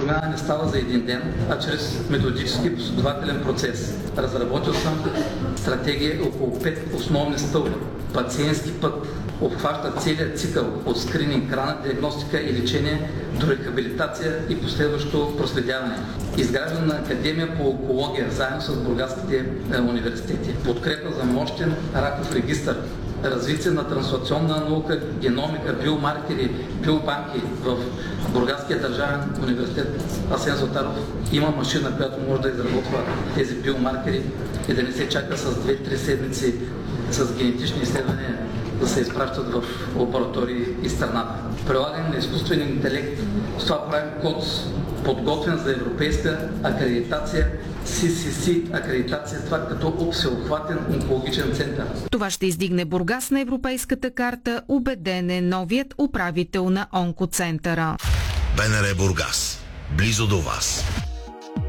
промяна не става за един ден, а чрез методически и последователен процес. Разработил съм стратегия около 5 основни стълба. Пациентски път обхваща целият цикъл от скрининг, ранна диагностика и лечение до рехабилитация и последващо проследяване. Изграждане на академия по онкология заедно с бургаските университети. Подкрепа за мощен раков регистър. Развитие на трансплантационна наука, геномика, биомаркери, биобанки в Бургаския държавен университет Асен Златаров. Има машина, която може да изработва тези биомаркери и да не се чака с 2-3 седмици с генетични изследвания да се изпращат в лаборатории и страната. Прилагане на изкуствен интелект. С това правим код, подготвен за европейска акредитация, CCC акредитация, това като всеобхватен онкологичен център. Това ще издигне Бургас на европейската карта, убеден е новият управител на онкоцентъра. БНР Бургас. Близо до вас.